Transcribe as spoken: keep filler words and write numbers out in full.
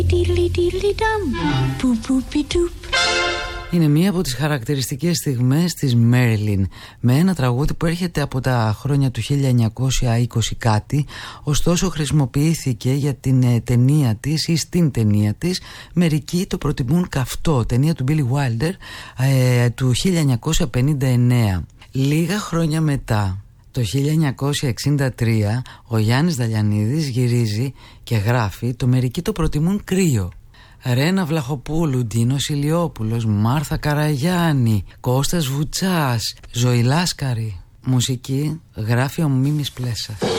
Είναι μία από τις χαρακτηριστικές στιγμές της Μέριλιν, με ένα τραγούδι που έρχεται από τα χρόνια του χίλια εννιακόσια είκοσι κάτι, ωστόσο χρησιμοποιήθηκε για την ε, ταινία της ή στην ταινία της. Μερικοί το προτιμούν καυτό, ταινία του Billy Wilder ε, του χίλια εννιακόσια πενήντα εννέα. Λίγα χρόνια μετά, το χίλια εννιακόσια εξήντα τρία, ο Γιάννης Δαλιανίδης γυρίζει και γράφει το «Μερικοί το προτιμούν κρύο». Ρένα Βλαχοπούλου, Ντίνος Ηλιόπουλος, Μάρθα Καραγιάννη, Κώστας Βουτσάς, Ζωή Λάσκαρη. Μουσική γράφει ο Μίμης Πλέσας.